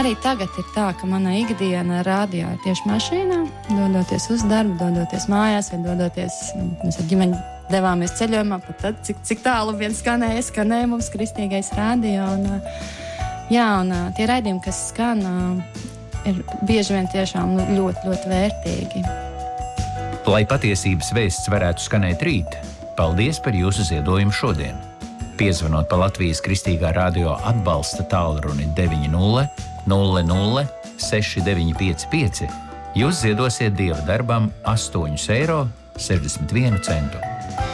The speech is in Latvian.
Arī tagad ir tā, ka mana ikdiena radio ir tieši mašīnā, dodoties uz darbu, dodoties mājās vai dodoties, mēs ar ģimeni devāmies ceļojumā, pat tad, cik tālu vien skanēja mums kristīgais radio. Un tie raidījumi, kas skan, ir bieži vien tiešām ļoti, ļoti vērtīgi. Lai patiesības vēsts varētu skanēt rīt, paldies par jūsu ziedojumu šodien. Piezvanot pa Latvijas Kristīgā radio atbalsta tālruni 90 00 6955, jūs ziedosiet Dieva darbam 8,61 eiro.